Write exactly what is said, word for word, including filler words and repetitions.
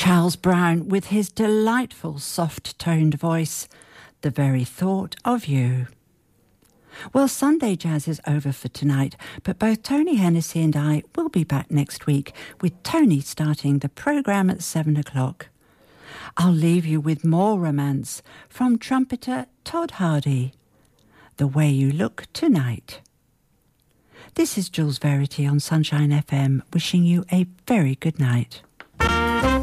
Charles Brown with his delightful soft-toned voice, The Very Thought of You. Well, Sunday Jazz is over for tonight, but both Tony Hennessy and I will be back next week, with Tony starting the programme at seven o'clock. I'll leave you with more romance from trumpeter Todd Hardy, The Way You Look Tonight. This is Jules Verity on Sunshine F M, wishing you a very good night.